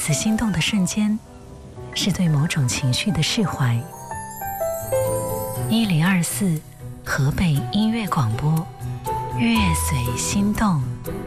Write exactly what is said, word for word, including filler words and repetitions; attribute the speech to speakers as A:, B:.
A: 次心动的瞬间，是对某种情绪的释怀。一零二四河北音乐广播，乐随心动。